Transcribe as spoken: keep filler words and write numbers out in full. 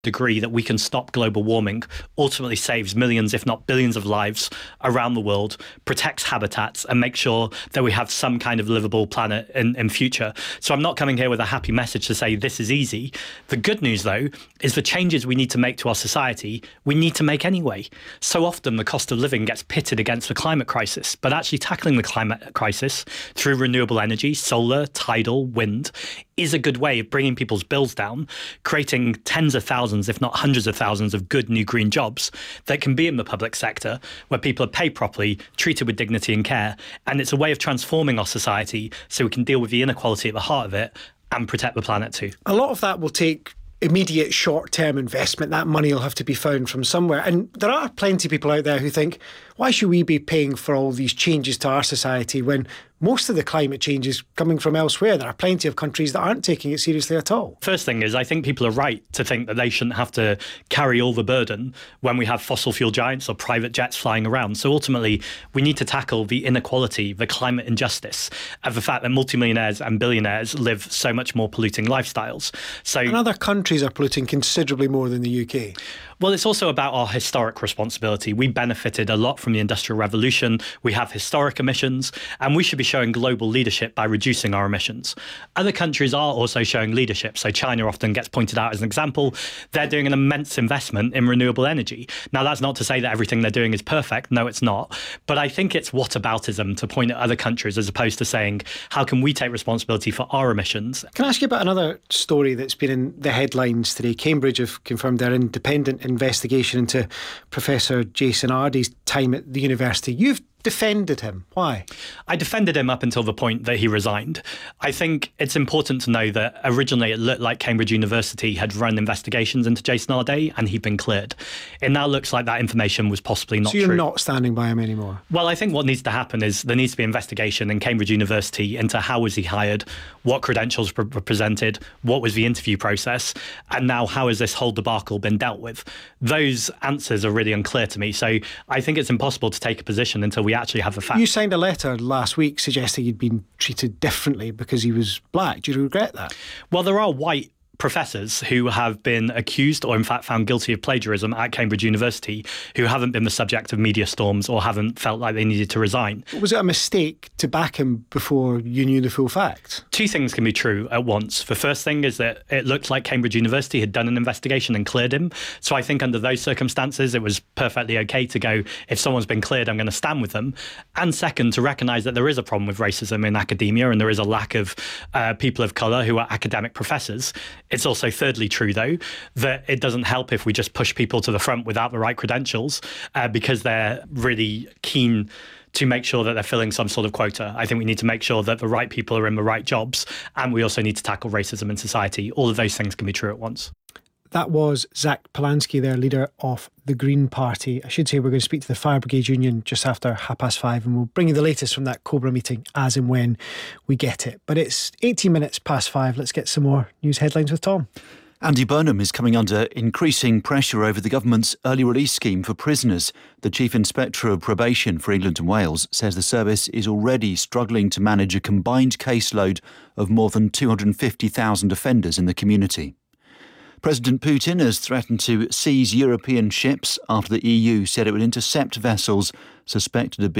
degree that we can stop global warming ultimately saves millions, if not billions of lives around the world, protects habitats and makes sure that we have some kind of livable planet in, in future. So I'm not coming here with a happy message to say this is easy. The good news, though, is the changes we need to make to our society, we need to make anyway. So often the cost of living gets pitted against the climate crisis, but actually tackling the climate crisis through renewable energy, solar, tidal, wind, is a good way of bringing people's bills down, creating tens of thousands, if not hundreds of thousands of good new green jobs that can be in the public sector, where people are paid properly, treated with dignity and care. And it's a way of transforming our society so we can deal with the inequality at the heart of it and protect the planet too. A lot of that will take immediate short-term investment. That money will have to be found from somewhere. And there are plenty of people out there who think, why should we be paying for all these changes to our society when most of the climate change is coming from elsewhere? There are plenty of countries that aren't taking it seriously at all. First thing is, I think people are right to think that they shouldn't have to carry all the burden when we have fossil fuel giants or private jets flying around. So ultimately, we need to tackle the inequality, the climate injustice, of the fact that multimillionaires and billionaires live so much more polluting lifestyles. So, and other countries are polluting considerably more than the U K. Well, it's also about our historic responsibility. We benefited a lot from the Industrial Revolution. We have historic emissions, and we should be showing global leadership by reducing our emissions. Other countries are also showing leadership. So China often gets pointed out as an example. They're doing an immense investment in renewable energy. Now, that's not to say that everything they're doing is perfect. No, it's not. But I think it's whataboutism to point at other countries as opposed to saying, how can we take responsibility for our emissions? Can I ask you about another story that's been in the headlines today? Cambridge have confirmed their independent investigation into Professor Jason Ardey's time at the university. You've defended him. Why? I defended him up until the point that he resigned. I think it's important to know that originally it looked like Cambridge University had run investigations into Jason Ardey and he'd been cleared. It now looks like that information was possibly not true. So you're true. not standing by him anymore? Well, I think what needs to happen is there needs to be investigation in Cambridge University into how was he hired, what credentials were presented, what was the interview process, and now how has this whole debacle been dealt with? Those answers are really unclear to me. So I think it's impossible to take a position until we actually have the facts. You signed a letter last week suggesting he'd been treated differently because he was black. Do you regret that? Well, there are white professors who have been accused or in fact found guilty of plagiarism at Cambridge University who haven't been the subject of media storms or haven't felt like they needed to resign. Was it a mistake to back him before you knew the full facts? Two things can be true at once. The first thing is that it looked like Cambridge University had done an investigation and cleared him. So I think under those circumstances, it was perfectly okay to go, if someone's been cleared, I'm going to stand with them. And second, to recognise that there is a problem with racism in academia and there is a lack of uh, people of colour who are academic professors. It's also thirdly true, though, that it doesn't help if we just push people to the front without the right credentials uh, because they're really keen to make sure that they're filling some sort of quota. I think we need to make sure that the right people are in the right jobs, and we also need to tackle racism in society. All of those things can be true at once. That was Zach Polanski, their leader of the Green Party. I should say we're going to speak to the Fire Brigade Union just after half past five, and we'll bring you the latest from that Cobra meeting as and when we get it. But it's eighteen minutes past five. Let's get some more news headlines with Tom. Andy Burnham is coming under increasing pressure over the government's early release scheme for prisoners. The Chief Inspector of Probation for England and Wales says the service is already struggling to manage a combined caseload of more than two hundred fifty thousand offenders in the community. President Putin has threatened to seize European ships after the E U said it would intercept vessels suspected of being